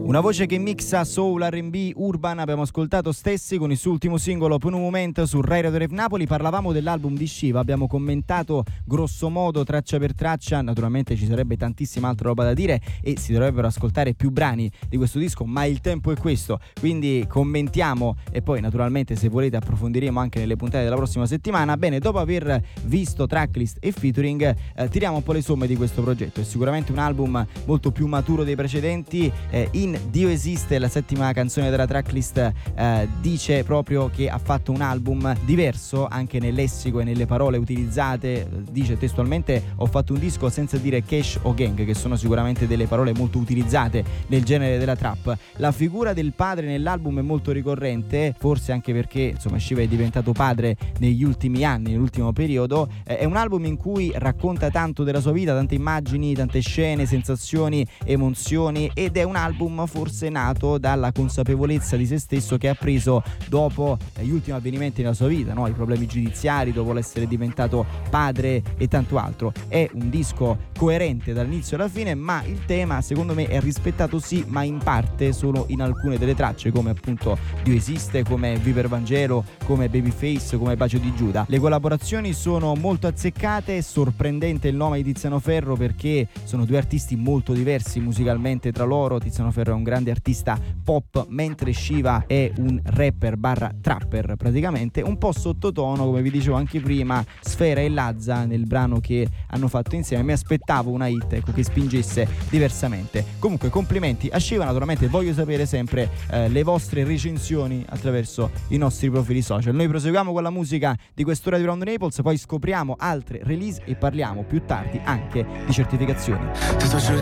Una voce che mixa soul, R&B, urban. Abbiamo ascoltato Stessi con il suo ultimo singolo Per un momento su Rai Radio Rev Napoli. Parlavamo dell'album di Shiva, abbiamo commentato grosso modo traccia per traccia. Naturalmente ci sarebbe tantissima altra roba da dire e si dovrebbero ascoltare più brani di questo disco, ma il tempo è questo, quindi commentiamo e poi naturalmente se volete approfondiremo anche nelle puntate della prossima settimana. Bene, dopo aver visto tracklist e featuring, tiriamo un po' le somme di questo progetto. È sicuramente un album molto più maturo dei precedenti. In Dio esiste, la settima canzone della tracklist, dice proprio che ha fatto un album diverso anche nel lessico e nelle parole utilizzate. Dice testualmente: ho fatto un disco senza dire cash o gang, che sono sicuramente delle parole molto utilizzate nel genere della trap. La figura del padre nell'album è molto ricorrente, forse anche perché insomma Shiva è diventato padre negli ultimi anni, nell'ultimo periodo. È un album in cui racconta tanto della sua vita, tante immagini, tante scene, sensazioni, emozioni, ed è un album forse nato dalla consapevolezza di se stesso che ha preso dopo gli ultimi avvenimenti nella sua vita, no? I problemi giudiziari, dopo l'essere diventato padre e tanto altro. È un disco coerente dall'inizio alla fine, ma il tema secondo me è rispettato sì, ma in parte solo in alcune delle tracce, come appunto Dio esiste, come Viver Vangelo, come Babyface, come Bacio di Giuda. Le collaborazioni sono molto azzeccate, è sorprendente il nome di Tiziano Ferro perché sono due artisti molto diversi musicalmente tra loro. Tiziano Ferro è un grande artista pop, mentre Shiva è un rapper barra trapper, praticamente un po' sottotono, come vi dicevo anche prima. Sfera e Lazza nel brano che hanno fatto insieme, mi aspettavo una hit, ecco, che spingesse diversamente. Comunque complimenti a Shiva. Naturalmente voglio sapere sempre le vostre recensioni attraverso i nostri profili social. Noi proseguiamo con la musica di quest'ora di Round Naples, poi scopriamo altre release e parliamo più tardi anche di certificazioni.